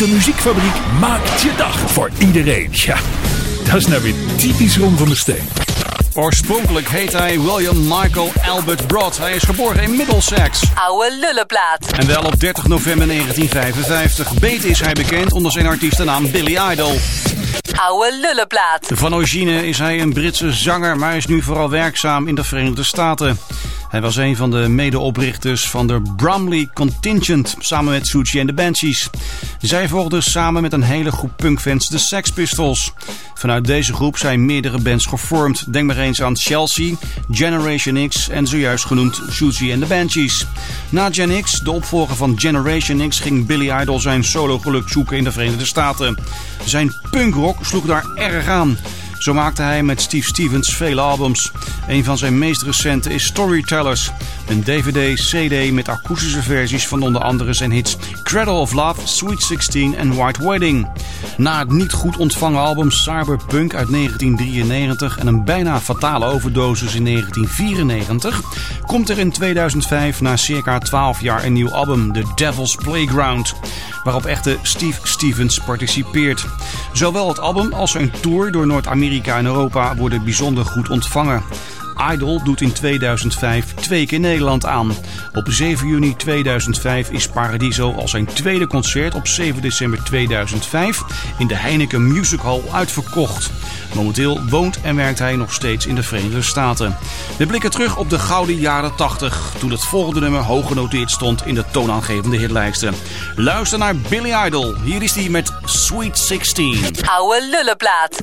De Muziekfabriek maakt je dag voor iedereen. Ja, dat is nou weer typisch Ron van der Steen. Oorspronkelijk heet hij William Michael Albert Broad. Hij is geboren in Middlesex. Oude lullenplaat. En wel op 30 november 1955. Beter is hij bekend onder zijn artiestennaam Billy Idol. Oude lullenplaat. Van origine is hij een Britse zanger, maar is nu vooral werkzaam in de Verenigde Staten. Hij was een van de medeoprichters van de Bromley Contingent samen met Siouxsie and the Banshees. Zij volgden samen met een hele groep punkfans de Sex Pistols. Vanuit deze groep zijn meerdere bands gevormd. Denk maar eens aan Chelsea, Generation X en zojuist genoemd Siouxsie and the Banshees. Na Gen X, de opvolger van Generation X, ging Billy Idol zijn solo-geluk zoeken in de Verenigde Staten. Zijn punkrock sloeg daar erg aan. Zo maakte hij met Steve Stevens vele albums. Een van zijn meest recente is Storytellers. Een DVD-CD met akoestische versies van onder andere zijn hits Cradle of Love, Sweet 16 en White Wedding. Na het niet goed ontvangen album Cyberpunk uit 1993 en een bijna fatale overdosis in 1994... komt er in 2005 na circa 12 jaar een nieuw album, The Devil's Playground, waarop echte Steve Stevens participeert. Zowel het album als zijn tour door Noord-Amerika en Europa worden bijzonder goed ontvangen. Idol doet in 2005 2 keer Nederland aan. Op 7 juni 2005 is Paradiso al zijn tweede concert op 7 december 2005 in de Heineken Music Hall uitverkocht. Momenteel woont en werkt hij nog steeds in de Verenigde Staten. We blikken terug op de gouden jaren 80, toen het volgende nummer hoog genoteerd stond in de toonaangevende hitlijsten. Luister naar Billy Idol. Hier is hij met Sweet 16. Oude lullenplaat.